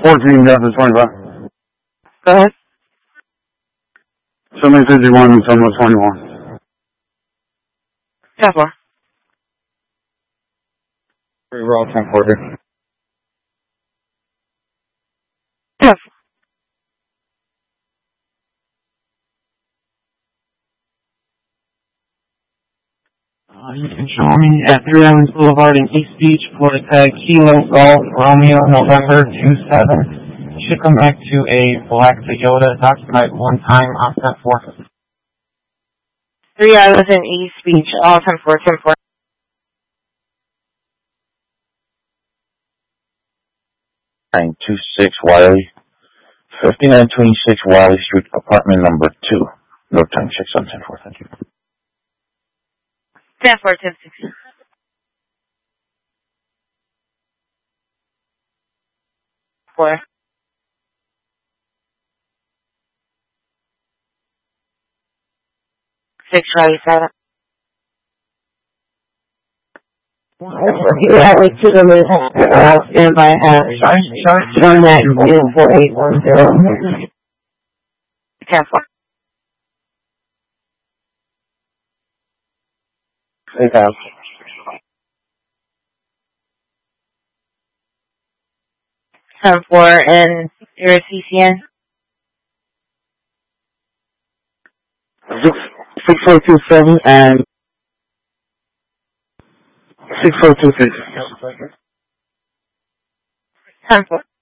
14 death is 25. Go ahead. Somebody 51 and someone 21. Yeah, 4. We're all 10-4 here. Yeah, 4. You can show me at 3 Islands Boulevard in East Beach, Florida tag Kilo Golf Romeo November 27. Should come back to a black Toyota, document one time on 10-4. 3 Islands in East Beach, all 10-4, 10-4. 926 Wiley, 5926 Wiley Street, apartment number 2. No time, 6 on 10-4, thank you. 10-4, 10-6. 4. 6 Charlie 7. Highway to the left, stand by join that 4810. 10-4. 8,000. 10-4 and your CCN. 6427 and 6426. 10-4.